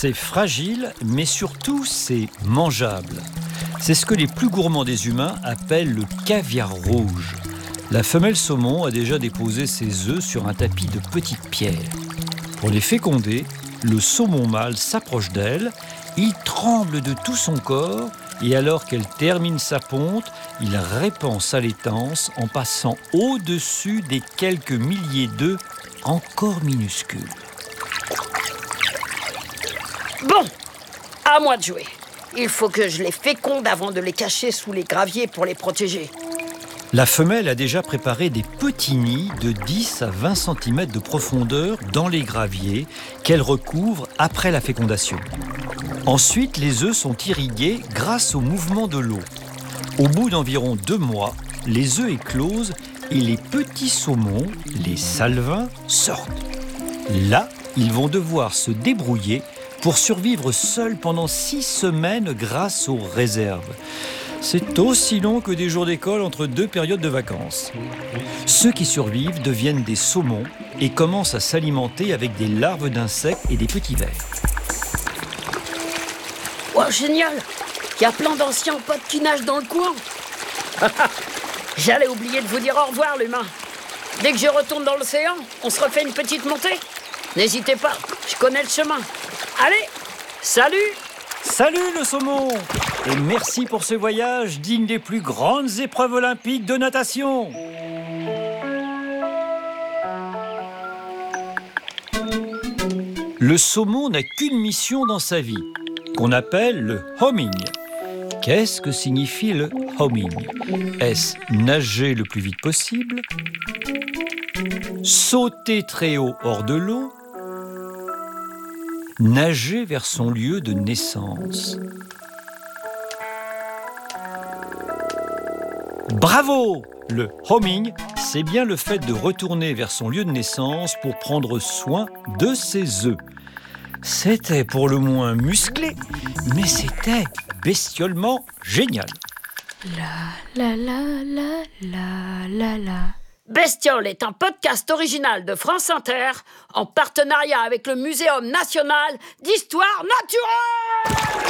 C'est fragile, mais surtout c'est mangeable. C'est ce que les plus gourmands des humains appellent le caviar rouge. La femelle saumon a déjà déposé ses œufs sur un tapis de petites pierres. Pour les féconder, le saumon mâle s'approche d'elle, il tremble de tout son corps et alors qu'elle termine sa ponte, il répand sa laitance en passant au-dessus des quelques milliers d'œufs encore minuscules. Bon, à moi de jouer. Il faut que je les féconde avant de les cacher sous les graviers pour les protéger. La femelle a déjà préparé des petits nids de 10 à 20 cm de profondeur dans les graviers qu'elle recouvre après la fécondation. Ensuite, les œufs sont irrigués grâce au mouvement de l'eau. Au bout d'environ 2 mois, les œufs éclosent et les petits saumons, les salvins, sortent. Là, ils vont devoir se débrouiller pour survivre seuls pendant 6 semaines grâce aux réserves. C'est aussi long que des jours d'école entre 2 périodes de vacances. Ceux qui survivent deviennent des saumons et commencent à s'alimenter avec des larves d'insectes et des petits vers. Oh, génial! Il y a plein d'anciens potes qui nagent dans le coin. J'allais oublier de vous dire au revoir, l'humain. Dès que je retourne dans l'océan, on se refait une petite montée. N'hésitez pas, je connais le chemin. Allez, salut! Salut le saumon! Et merci pour ce voyage digne des plus grandes épreuves olympiques de natation. Le saumon n'a qu'une mission dans sa vie, qu'on appelle le homing. Qu'est-ce que signifie le homing? Est-ce nager le plus vite possible? Sauter très haut hors de l'eau? Nager vers son lieu de naissance? Bravo! Le homing, c'est bien le fait de retourner vers son lieu de naissance pour prendre soin de ses œufs. C'était pour le moins musclé, mais c'était bestiolement génial. La la la la la la la. Bestiole est un podcast original de France Inter en partenariat avec le Muséum national d'histoire naturelle.